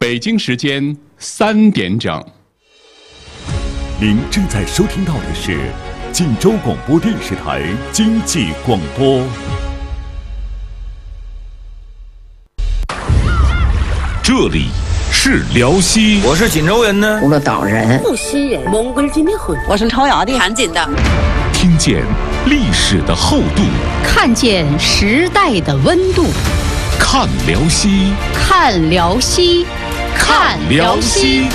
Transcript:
北京时间3点整。 您正在收听到的是晋州广播电视台经济广播。这里是辽西， 我是锦州人呢， 葫芦岛人， 无锡人，蒙古进的婚， 我是朝阳的， 韩锦的。 听见历史的厚度， 看见时代的温度， 看辽西， 看辽西，看辽西。